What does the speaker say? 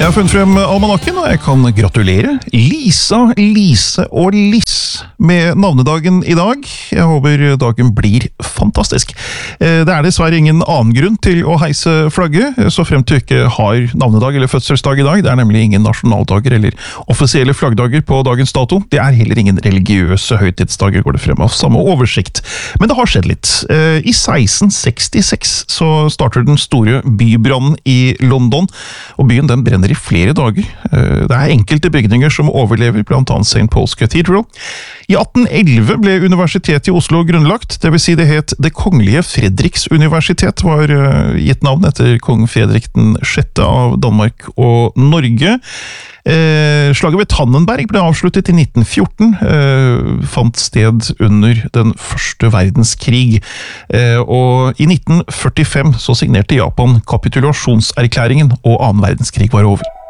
Jeg har funnet frem almanakken, og jeg kan gratulere Lisa, Lise og Liss med navnedagen i dag. Jeg håper dagen blir fantastisk. Det er dessverre ingen annen grunn til å heise flagget, så frem til ikke har navnedag eller fødselsdag i dag. Det er nemlig ingen nasjonaldager eller offisielle flaggdager på dagens dato. Det er heller ingen religiøse høytidsdager, går det frem av samme oversikt. Men det har skjedd litt. I 1666 så starter den store bybrannen i London, og byen den brenner i flere dager. Det er enkelte bygninger som overlever, blant annet St. Paul's Cathedral. I 1811 ble Universitetet i Oslo grunnlagt, det vil si det het Det Kongelige Fredriks Universitet, var gitt navn etter kong Fredrik den 6. av Danmark og Norge. Slaget ved Tannenberg ble avsluttet i 1914, fant sted under den første verdenskrig, og i 1945 så signerte Japan kapitulasjonserklæringen, og annen verdenskrig var over.